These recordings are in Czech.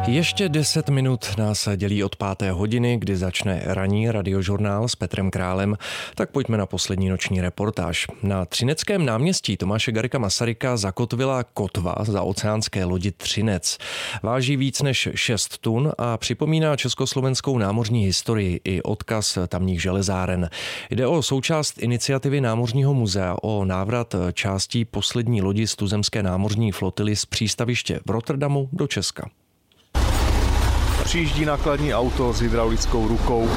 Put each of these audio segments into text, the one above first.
Ještě 10 minut nás dělí od 5. hodiny, kdy začne ranní radiožurnál s Petrem Králem, tak pojďme na poslední noční reportáž. Na Třineckém náměstí Tomáše Garrigua Masaryka zakotvila kotva za oceánské lodi Třinec. Váží víc než 6 tun a připomíná československou námořní historii i odkaz tamních železáren. Jde o součást iniciativy Námořního muzea o návrat částí poslední lodi z tuzemské námořní flotily z přístaviště v Rotterdamu do Česka. Přijíždí nákladní auto s hydraulickou rukou.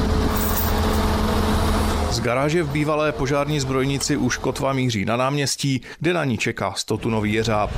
Z garáže v bývalé požární zbrojnici už kotva míří na náměstí, kde na ní čeká 100tunový jeřáb.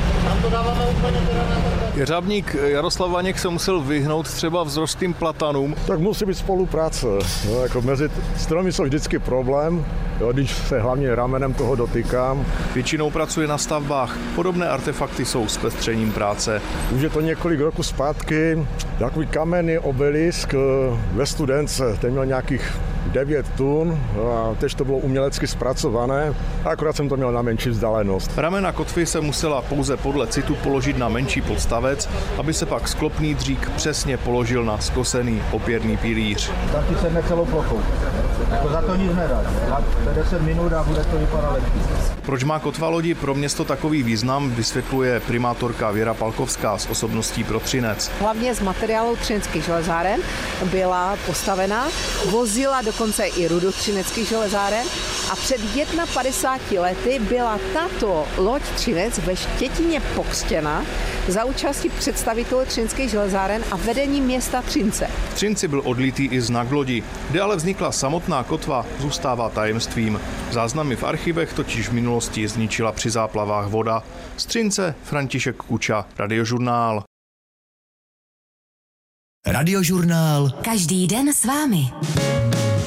Jeřábník Jaroslav Vaněk se musel vyhnout třeba vzrostlým platanům. Tak musí být spolupráce. No, jako mezi stromy jsou vždycky problém, když se hlavně ramenem toho dotýkám. Většinou pracuje na stavbách. Podobné artefakty jsou zpestřením práce. Už je to několik roků zpátky. Takový kamenný obelisk ve Studence. Ten měl nějakých 9 tun a teď to bylo umělecky zpracované. Akorát jsem to měl na menší vzdálenost. Ramena kotvy se musela pouze podle citu položit na menší podstavec, aby se pak sklopný dřík přesně položil na skosený opěrný pilíř. Taky sedne celou plochou. Jako za to nic nedá. 10 minut a bude to vypadat lepší. Proč má kotva lodi pro město takový význam, vysvětluje primátorka Věra Palkovská z Osobností pro Třinec. Hlavně z materiálu třineckých železáren byla postavena, vozila dokonce i rudu třineckých železáren a před 51 lety byla tato loď Třinec ve Štětíně pokřtěna za účasti představitelů třineckých železáren a vedení města Třince. V Třinci byl odlitý i znak lodi, kde ale vznikla samotná kotva, zůstává tajemstvím. Záznamy v archivech totiž v minulosti zničila při záplavách voda. Z Třince František Kuča, Radiožurnál. Radiožurnál. Každý den s vámi.